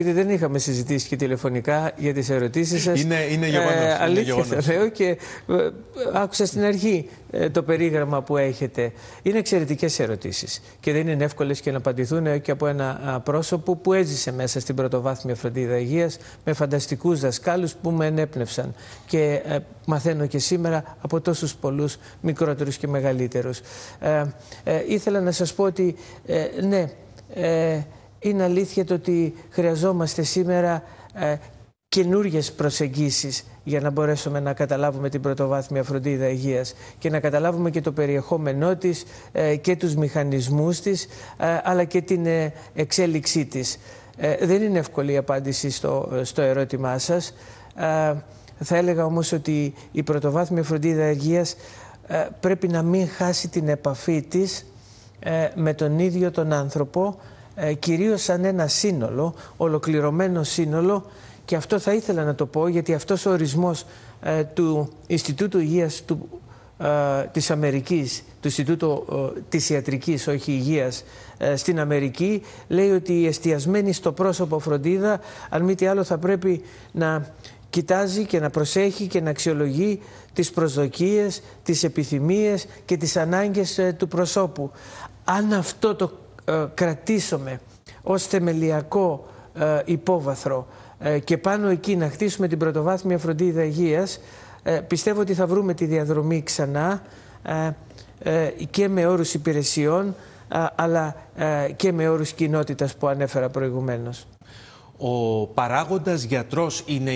Γιατί δεν είχαμε συζητήσει και τηλεφωνικά για τις ερωτήσεις σας. Είναι γεγονός. Αλήθεια θα λέω και άκουσα στην αρχή το περίγραμμα που έχετε. Είναι εξαιρετικές ερωτήσεις και δεν είναι εύκολες και να απαντηθούν και από ένα πρόσωπο που έζησε μέσα στην πρωτοβάθμια φροντίδα υγείας με φανταστικούς δασκάλους που με ενέπνευσαν και μαθαίνω και σήμερα από τόσους πολλούς μικρότερους και μεγαλύτερους. Ήθελα να σας πω ότι ναι, είναι αλήθεια το ότι χρειαζόμαστε σήμερα καινούριες προσεγγίσεις για να μπορέσουμε να καταλάβουμε την πρωτοβάθμια φροντίδα υγείας και να καταλάβουμε και το περιεχόμενό της και τους μηχανισμούς της αλλά και την εξέλιξή της. Δεν είναι εύκολη η απάντηση στο ερώτημά σας. Θα έλεγα όμως ότι η πρωτοβάθμια φροντίδα υγείας πρέπει να μην χάσει την επαφή της με τον ίδιο τον άνθρωπο, κυρίως σαν ένα σύνολο, ολοκληρωμένο σύνολο, και αυτό θα ήθελα να το πω γιατί αυτός ο ορισμός του Ινστιτούτου Υγείας της Αμερικής, του Ινστιτούτου της Ιατρικής, όχι Υγείας, στην Αμερική, λέει ότι η εστιασμένη στο πρόσωπο φροντίδα, αν μη τι άλλο, θα πρέπει να κοιτάζει και να προσέχει και να αξιολογεί τις προσδοκίες, τις επιθυμίες και τις ανάγκες του προσώπου. Αν αυτό το κρατήσουμε ως θεμελιακό υπόβαθρο και πάνω εκεί να χτίσουμε την πρωτοβάθμια φροντίδα υγείας, πιστεύω ότι θα βρούμε τη διαδρομή ξανά και με όρους υπηρεσιών αλλά και με όρους κοινότητας που ανέφερα προηγουμένως. Ο παράγοντας γιατρός είναι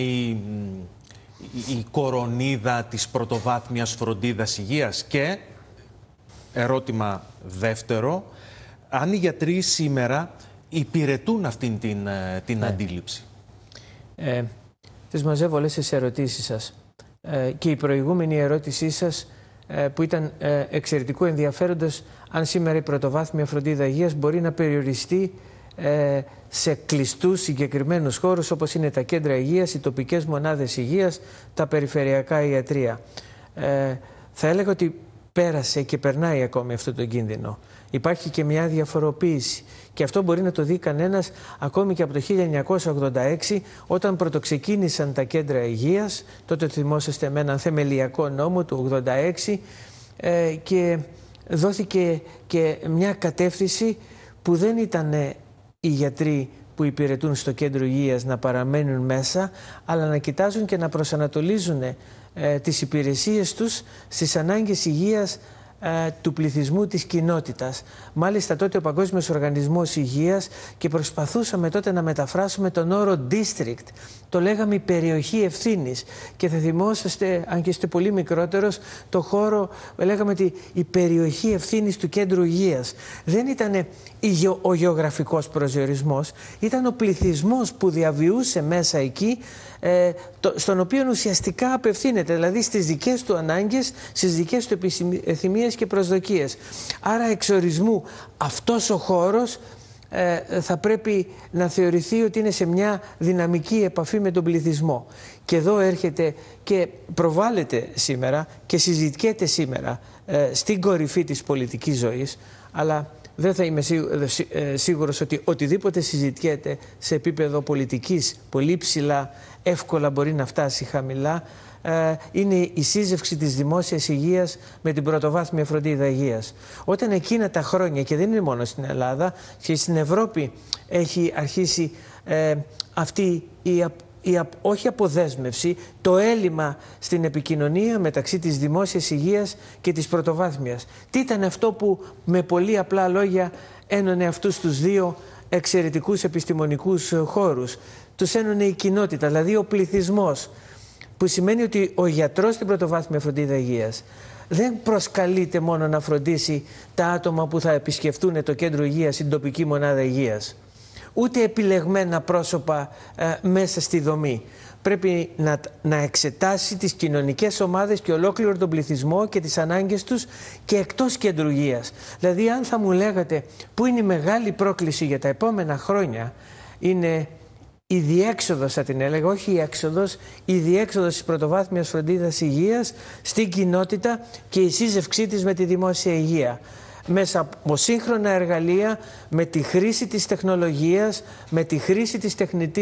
η κορονίδα της πρωτοβάθμιας φροντίδας υγείας και, ερώτημα δεύτερο, αν οι γιατροί σήμερα υπηρετούν αυτήν την αντίληψη. Τις μαζεύω όλες τις ερωτήσεις σας και η προηγούμενη ερώτησή σας που ήταν εξαιρετικού ενδιαφέροντος, αν σήμερα η πρωτοβάθμια φροντίδα υγείας μπορεί να περιοριστεί σε κλειστούς συγκεκριμένους χώρους όπως είναι τα κέντρα υγείας, οι τοπικές μονάδες υγείας, τα περιφερειακά ιατρεία. Θα έλεγα ότι πέρασε και περνάει ακόμη αυτό το κίνδυνο. Υπάρχει και μια διαφοροποίηση και αυτό μπορεί να το δει κανένας ακόμη και από το 1986 όταν πρωτοξεκίνησαν τα κέντρα υγείας, τότε θυμόσαστε με έναν θεμελιακό νόμο του 1986 και δόθηκε και μια κατεύθυνση που δεν ήταν οι γιατροί που υπηρετούν στο κέντρο υγείας να παραμένουν μέσα, αλλά να κοιτάζουν και να προσανατολίζουν τις υπηρεσίες τους στις ανάγκες υγείας του πληθυσμού της κοινότητας. Μάλιστα τότε ο Παγκόσμιος Οργανισμός Υγείας, και προσπαθούσαμε τότε να μεταφράσουμε τον όρο district, το λέγαμε η περιοχή ευθύνης, και θα θυμόσαστε, αν και είστε πολύ μικρότερος, το χώρο λέγαμε ότι η περιοχή ευθύνης του κέντρου υγείας. Δεν ήταν ο γεωγραφικός προσδιορισμός, ήταν ο πληθυσμός που διαβιούσε μέσα εκεί, στον οποίο ουσιαστικά απευθύνεται, δηλαδή στις δικές του ανάγκες, στις δικές του επιθυμίες και προσδοκίες. Άρα εξορισμού αυτός ο χώρος θα πρέπει να θεωρηθεί ότι είναι σε μια δυναμική επαφή με τον πληθυσμό. Και εδώ έρχεται και προβάλλεται σήμερα και συζητιέται σήμερα στην κορυφή της πολιτικής ζωής, αλλά δεν θα είμαι σίγουρος ότι οτιδήποτε συζητιέται σε επίπεδο πολιτικής πολύ ψηλά εύκολα μπορεί να φτάσει χαμηλά. Είναι η σύζευξη της δημόσιας υγείας με την πρωτοβάθμια φροντίδα υγείας. Όταν εκείνα τα χρόνια, και δεν είναι μόνο στην Ελλάδα, και στην Ευρώπη έχει αρχίσει αυτή η όχι αποδέσμευση, το έλλειμμα στην επικοινωνία μεταξύ της δημόσιας υγείας και της πρωτοβάθμιας. Τι ήταν αυτό που με πολύ απλά λόγια ένωνε αυτούς τους δύο εξαιρετικούς επιστημονικούς χώρους? Τους ένωνε η κοινότητα, δηλαδή ο πληθυσμός, που σημαίνει ότι ο γιατρός στην πρωτοβάθμια φροντίδα υγείας δεν προσκαλείται μόνο να φροντίσει τα άτομα που θα επισκεφτούν το κέντρο υγείας ή την τοπική μονάδα υγείας, ούτε επιλεγμένα πρόσωπα μέσα στη δομή. Πρέπει να εξετάσει τις κοινωνικές ομάδες και ολόκληρο τον πληθυσμό και τις ανάγκες τους και εκτός κέντρου υγείας. Δηλαδή, αν θα μου λέγατε πού είναι η μεγάλη πρόκληση για τα επόμενα χρόνια, είναι η διέξοδος, θα την έλεγα, όχι η έξοδος, η διέξοδος της πρωτοβάθμιας φροντίδας υγείας στην κοινότητα και η σύζευξή της με τη δημόσια υγεία. Μέσα από σύγχρονα εργαλεία, με τη χρήση της τεχνολογίας, με τη χρήση της τεχνητής